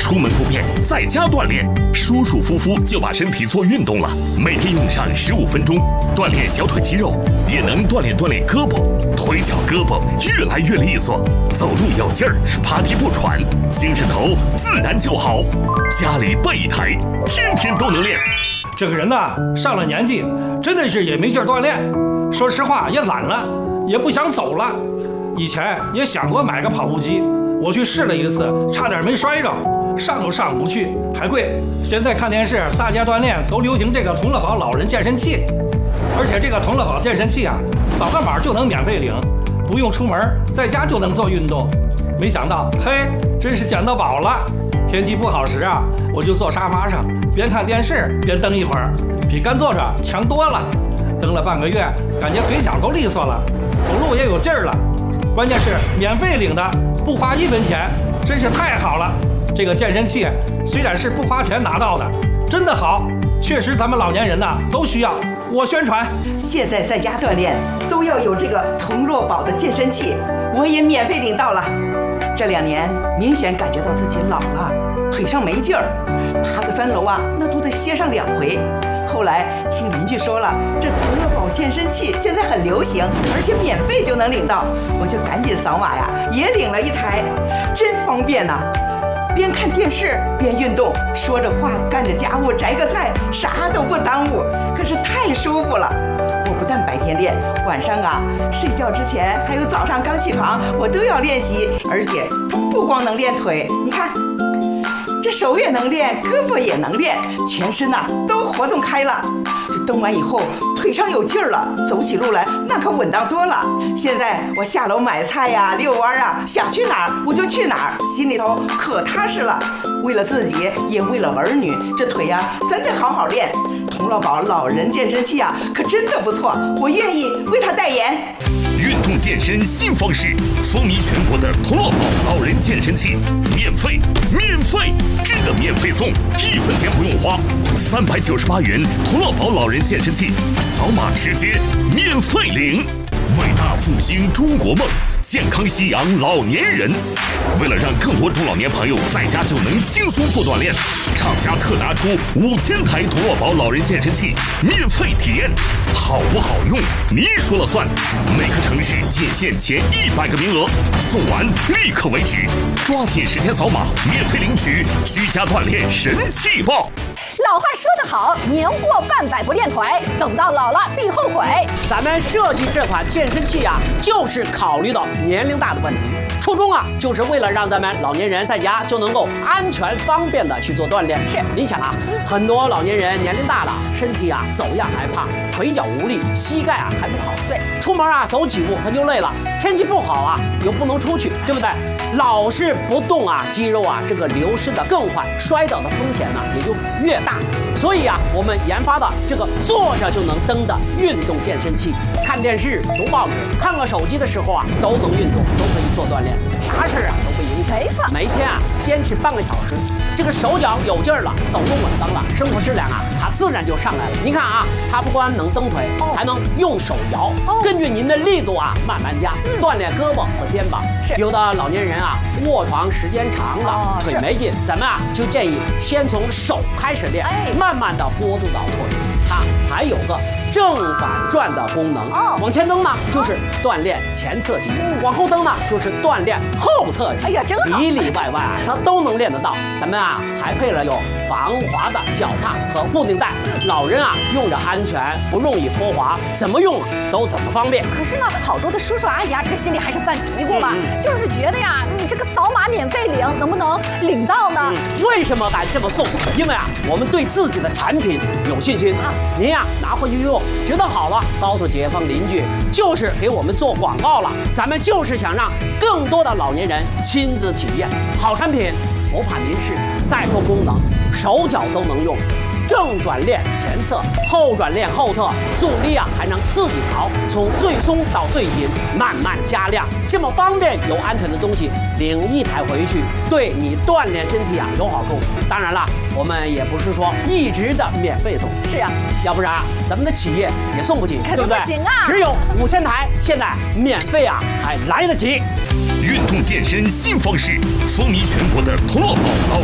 出门不便，在家锻炼，舒舒服服就把身体做运动了。每天用上15分钟，锻炼小腿肌肉，也能锻炼胳膊、腿脚、胳膊越来越利索，走路有劲儿，爬梯不喘，精神头自然就好。家里备一台，天天都能练。 这个人呐，上了年纪，真的是也没劲儿锻炼。说实话，也懒了，也不想走了。以前也想过买个跑步机，我去试了一次，差点没摔着，上都上不去，还贵。现在看电视，大家锻炼都流行这个同乐宝老人健身器，而且这个同乐宝健身器啊，扫个码就能免费领，不用出门，在家就能做运动。没想到，嘿，真是捡到宝了。天气不好时啊，我就坐沙发上，边看电视边蹬一会儿，比干坐着强多了。蹬了半个月，感觉腿脚都利索了，走路也有劲儿了。关键是免费领的，不花1分钱，真是太好了。这个健身器虽然是不花钱拿到的，真的好，确实咱们老年人呐都需要。我宣传， 现在在家锻炼都要有这个同乐宝的健身器，我也免费领到了。这2年明显感觉到自己老了，腿上没劲儿，爬个3楼啊，那都得歇上2回。后来听邻居说了，这同乐宝健身器现在很流行，而且免费就能领到，我就赶紧扫码呀，也领了一台，真方便呐！边看电视边运动，说着话干着家务，摘个菜，啥都不耽误，可是太舒服了。我不但白天练，晚上啊睡觉之前还有早上刚起床，我都要练习，而且它不光能练腿，你看。这手也能练，胳膊也能练，全身呐都活动开了。这蹬完以后，腿上有劲儿了，走起路来那可稳当多了。现在我下楼买菜呀、遛弯啊，想去哪儿我就去哪儿，心里头可踏实了。为了自己，也为了儿女，这腿呀咱得好好练。同乐宝老人健身器啊，可真的不错，我愿意为他代言。 运动健身新方式，风靡全国的同乐宝老人健身器，免费，真的免费送，1分钱不用花，398元同乐宝老人健身器，扫码直接免费领。伟大复兴中国梦，健康夕阳老年人。为了让更多中老年朋友在家就能轻松做锻炼，厂家特拿出5000台同乐宝老人健身器免费体验，好不好用你说了算。每个城市仅限前100个名额，送完立刻为止，抓紧时间扫码免费领取居家锻炼神器包。 老话说得好，年过半百不练腿，等到老了必后悔。 咱们设计这款健身器啊，就是考虑到年龄大的问题，初衷啊，就是为了让咱们老年人在家就能够安全方便的去做锻炼。 是， 你想啊，很多老年人年龄大了，身体啊走样还胖，腿脚无力，膝盖啊还不好。 对， 出门啊走几步他就累了，天气不好啊又不能出去，对不对？老是不动啊，肌肉啊这个流失的更快，摔倒的风险呢也就越大。所以啊，我们研发的这个坐着就能蹬的运动健身器，看电视、读报纸、看个手机的时候啊，都能运动，都可以做锻炼，啥事啊都不影响。 没错， 每天啊坚持半个小时，这个手脚有劲儿了，走路稳当了，生活质量啊它自然就上来了。你看啊，它不光能蹬腿，还能用手摇，根据您的力度啊慢慢加，锻炼胳膊和肩膀。有的老年人啊卧床时间长了，腿没劲，咱们啊就建议先从手开始练，慢慢的过渡到腿。它还有个正反转的功能，往前蹬呢就是锻炼前侧肌，往后蹬呢就是锻炼后侧肌。 哎呀，真好， 里里外外啊它都能练得到。咱们啊还配了有防滑的脚踏和固定带，老人啊用着安全，不容易脱滑，怎么用都怎么方便。 可是呢，好多的叔叔阿姨啊，这个心里还是犯嘀咕嘛，就是觉得呀，你这个扫码免费领，能不能领到呢？ 为什么敢这么送？因为啊，我们对自己的产品有信心。您呀拿回去用，觉得好了，告诉街坊邻居，就是给我们做广告了。咱们就是想让更多的老年人亲自体验好产品，不怕您试。再说功能，手脚都能用。正转练前侧，后转练后侧，阻力啊还能自己调，从最松到最紧，慢慢加量，这么方便又安全的东西，领一台回去，对你锻炼身体啊有好处。当然了，我们也不是说一直的免费送， 是啊， 要不然啊咱们的企业也送不起， 对不对？不行啊， 只有5000台，现在免费啊还来得及。 运动健身新方式，风靡全国的同乐宝老